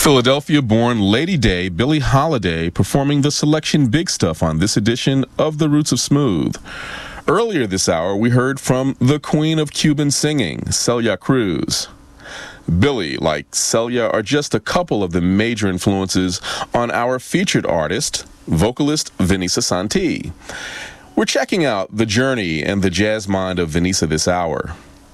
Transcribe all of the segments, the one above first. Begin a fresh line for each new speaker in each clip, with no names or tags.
Philadelphia-born Lady Day, Billie Holiday, performing the selection Big Stuff on this edition of The Roots of Smooth. Earlier this hour, we heard from the queen of Cuban singing, Celia Cruz. Billie, like Celia, are just a couple of the major influences on our featured artist, vocalist Vanessa Santi. We're checking out the journey and the jazz mind of Vanessa this hour.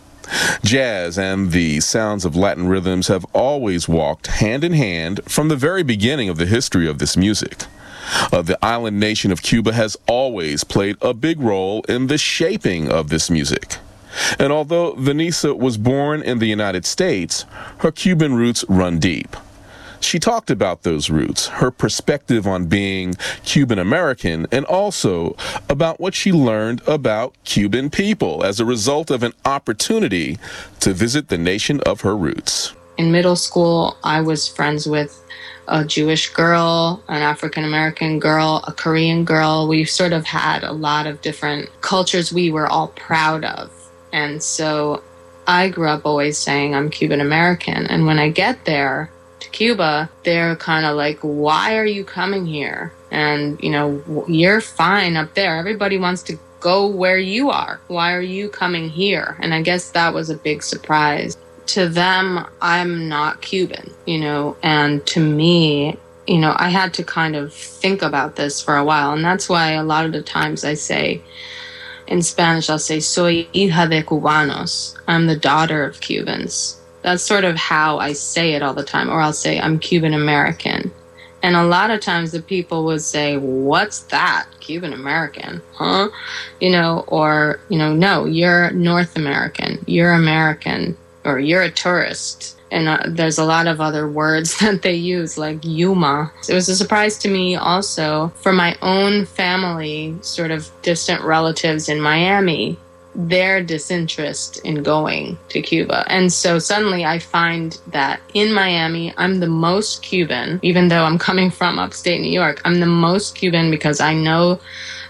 Jazz and the sounds of Latin rhythms have always walked hand in hand from the very beginning of the history of this music. The island nation of Cuba has always played a big role in the shaping of this music. And although Vanessa was born in the United States, her Cuban roots run deep. She talked about those roots, her perspective on being Cuban American, and also about what she learned about Cuban people as a result of an opportunity to visit the nation of her roots.
In middle school, I was friends with a Jewish girl, an African American girl, a Korean girl. We sort of had a lot of different cultures we were all proud of. And so I grew up always saying I'm Cuban American. And when I get there to Cuba, they're kind of like, why are you coming here? And, you know, you're fine up there. Everybody wants to go where you are. Why are you coming here? And I guess that was a big surprise. To them, I'm not Cuban, you know, and to me, you know, I had to kind of think about this for a while. And that's why a lot of the times I say, in Spanish, I'll say, soy hija de cubanos. I'm the daughter of Cubans. That's sort of how I say it all the time. Or I'll say, I'm Cuban American. And a lot of times the people would say, what's that? Cuban American? Huh? You know, or, you know, no, you're North American. You're American. Or you're a tourist. And there's a lot of other words that they use, like Yuma. It was a surprise to me also for my own family, sort of distant relatives in Miami, their disinterest in going to Cuba. And so suddenly I find that in Miami, I'm the most Cuban, even though I'm coming from upstate New York. I'm the most Cuban because I know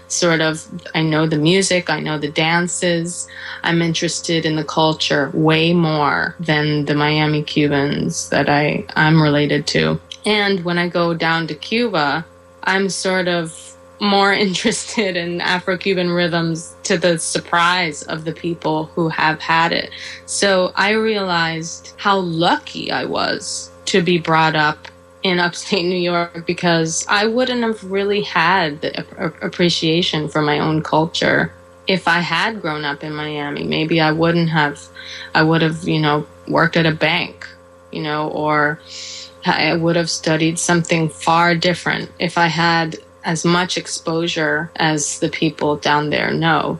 the music, I know the dances. I'm interested in the culture way more than the Miami Cubans that I'm related to. And when I go down to Cuba, I'm sort of more interested in Afro-Cuban rhythms to the surprise of the people who have had it. So I realized how lucky I was to be brought up in upstate New York, because I wouldn't have really had the appreciation for my own culture if I had grown up in Miami. Maybe I would have, you know, worked at a bank, you know, or I would have studied something far different if I had as much exposure as the people down there know.